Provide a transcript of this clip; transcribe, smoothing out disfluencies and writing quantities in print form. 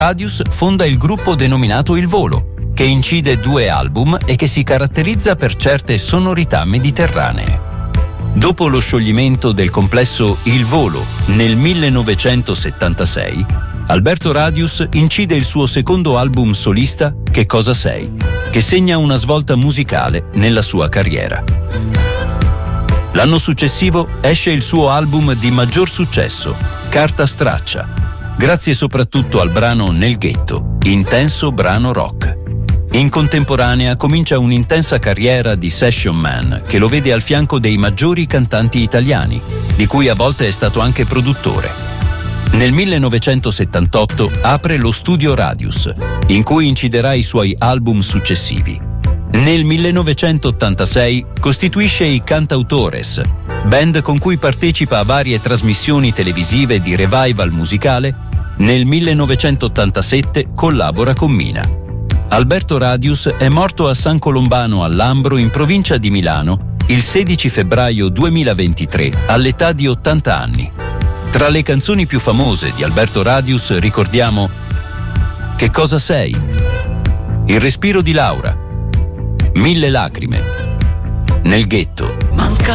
Radius fonda il gruppo denominato Il Volo, che incide 2 album e che si caratterizza per certe sonorità mediterranee. Dopo lo scioglimento del complesso Il Volo nel 1976, Alberto Radius incide il suo secondo album solista, Che cosa sei?, che segna una svolta musicale nella sua carriera. L'anno successivo esce il suo album di maggior successo, Carta straccia, grazie soprattutto al brano Nel ghetto, intenso brano rock. In contemporanea comincia un'intensa carriera di session man che lo vede al fianco dei maggiori cantanti italiani, di cui a volte è stato anche produttore. Nel 1978 apre lo Studio Radius, in cui inciderà i suoi album successivi. Nel 1986 costituisce i Cantautores, band con cui partecipa a varie trasmissioni televisive di revival musicale. Nel 1987 collabora con Mina. Alberto Radius è morto a San Colombano al Lambro, in provincia di Milano, il 16 febbraio 2023, all'età di 80 anni. Tra le canzoni più famose di Alberto Radius ricordiamo Che cosa sei?, Il respiro di Laura, Mille lacrime, Nel ghetto,